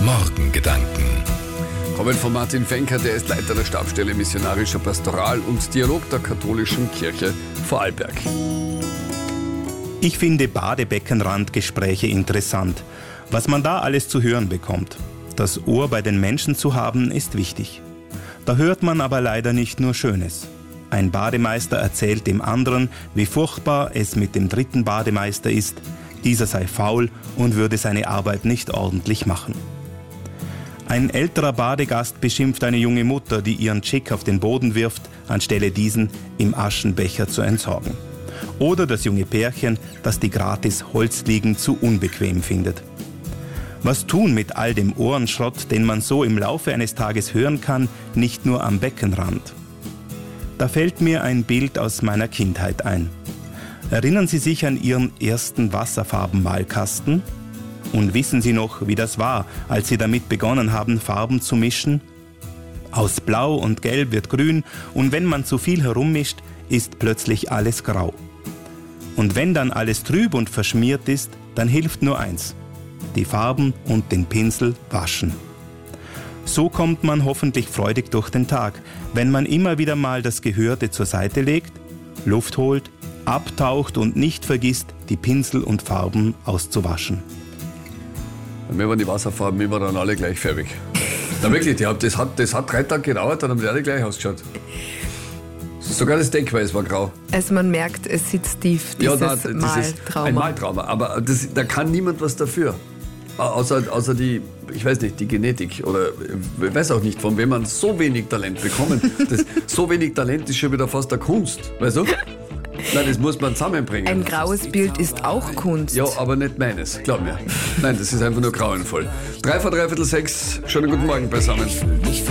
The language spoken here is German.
Morgengedanken. Kommen von Martin Fenker, der ist Leiter der Stabsstelle Missionarischer Pastoral und Dialog der Katholischen Kirche Vorarlberg. Ich finde Badebeckenrandgespräche interessant. Was man da alles zu hören bekommt. Das Ohr bei den Menschen zu haben, ist wichtig. Da hört man aber leider nicht nur Schönes. Ein Bademeister erzählt dem anderen, wie furchtbar es mit dem dritten Bademeister ist. Dieser sei faul und würde seine Arbeit nicht ordentlich machen. Ein älterer Badegast beschimpft eine junge Mutter, die ihren Chick auf den Boden wirft, anstelle diesen im Aschenbecher zu entsorgen. Oder das junge Pärchen, das die gratis Holzliegen zu unbequem findet. Was tun mit all dem Ohrenschrott, den man so im Laufe eines Tages hören kann, nicht nur am Beckenrand? Da fällt mir ein Bild aus meiner Kindheit ein. Erinnern Sie sich an Ihren ersten Wasserfarbenmalkasten? Und wissen Sie noch, wie das war, als Sie damit begonnen haben, Farben zu mischen? Aus Blau und Gelb wird Grün und wenn man zu viel herummischt, ist plötzlich alles grau. Und wenn dann alles trüb und verschmiert ist, dann hilft nur eins: die Farben und den Pinsel waschen. So kommt man hoffentlich freudig durch den Tag, wenn man immer wieder mal das Gehörte zur Seite legt, Luft holt, abtaucht und nicht vergisst, die Pinsel und Farben auszuwaschen. Bei mir waren die Wasserfarben immer dann alle gleichfarbig. Na wirklich, das hat 3 Tage gedauert, dann haben die alle gleich ausgeschaut. Sogar das Deckweiß war grau. Also man merkt, es sitzt tief, dieses Maltrauma. Ein Maltrauma, aber da kann niemand was dafür. Außer die, ich weiß nicht, die Genetik oder ich weiß auch nicht, von wem man so wenig Talent bekommen. So wenig Talent ist schon wieder fast eine Kunst, weißt du? Nein, das muss man zusammenbringen. Ein graues Bild ist auch Kunst. Ja, aber nicht meines, glaub mir. Nein, das ist einfach nur grauenvoll. 6:03, schönen guten Morgen beisammen.